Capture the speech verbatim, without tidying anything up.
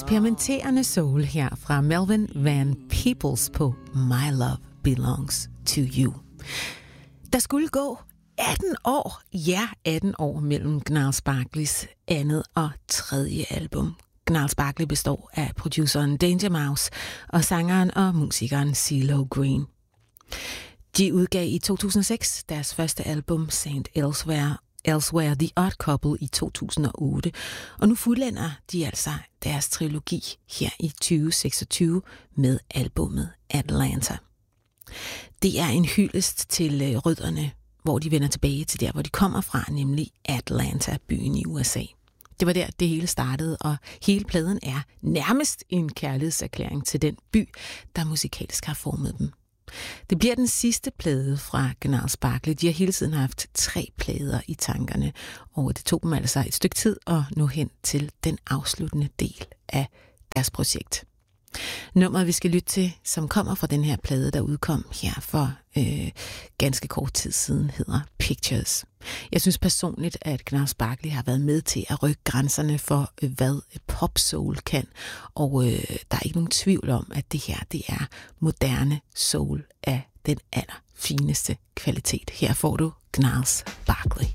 eksperimenterende soul her fra Melvin Van Peebles på My Love Belongs to You. Der skulle gå atten år, ja atten år mellem Gnarls Barkley's andet og tredje album. Gnarls Barkley består af produceren Danger Mouse og sangeren og musikeren CeeLo Green. De udgav i to tusind og seks deres første album Saint Elsewhere, Elsewhere The Odd Couple i to tusind og otte, og nu fuldender de altså deres trilogi her i tyve seksogtyve med albummet Atlanta. Det er en hyldest til rødderne, hvor de vender tilbage til der, hvor de kommer fra, nemlig Atlanta, byen i U S A. Det var der, det hele startede, og hele pladen er nærmest en kærlighedserklæring til den by, der musikalsk har formet dem. Det bliver den sidste plade fra Gnarls Barkley. De har hele tiden haft tre plader i tankerne, og det tog dem altså et stykke tid at nå hen til den afsluttende del af deres projekt. Nummeret, vi skal lytte til, som kommer fra den her plade, der udkom her for øh, ganske kort tid siden, hedder Pictures. Jeg synes personligt, at Gnarls Barkley har været med til at rykke grænserne for, øh, hvad pop-soul kan. Og øh, der er ikke nogen tvivl om, at det her, det er moderne soul af den allerfineste kvalitet. Her får du Gnarls Barkley.